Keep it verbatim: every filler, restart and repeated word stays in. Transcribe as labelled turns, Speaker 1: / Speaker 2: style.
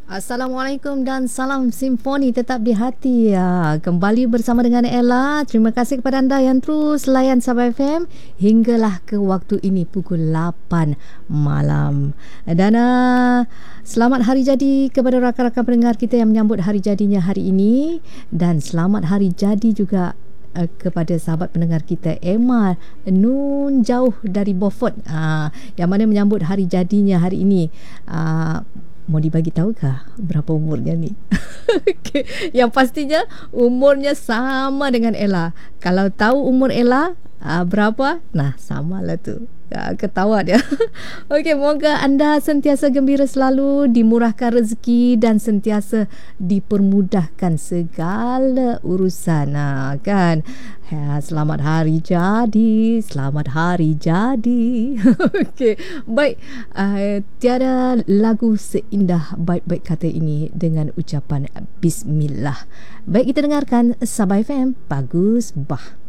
Speaker 1: Assalamualaikum dan salam simfoni tetap di hati ya. Kembali bersama dengan Ella. Terima kasih kepada anda yang terus layan Sabah F M hinggalah ke waktu ini pukul lapan malam. Dan uh, selamat hari jadi kepada rakan-rakan pendengar kita yang menyambut hari jadinya hari ini, dan selamat hari jadi juga uh, kepada sahabat pendengar kita Emma Nun jauh dari Beaufort, uh, yang mana menyambut hari jadinya hari ini. Uh, Mau dibagi tahukah berapa umurnya ni? Okay. Yang pastinya umurnya sama dengan Ella. Kalau tahu umur Ella uh, berapa? Nah, samalah tu. Uh, ketawa dia. Okey, moga anda sentiasa gembira selalu, dimurahkan rezeki dan sentiasa dipermudahkan segala urusan. Nah, kan? Ya, selamat hari jadi, selamat hari jadi. Okey, baik. Uh, tiada lagu seindah baik-baik kata ini dengan ucapan Bismillah. Baik, kita dengarkan Sabah F M. Bagus bah.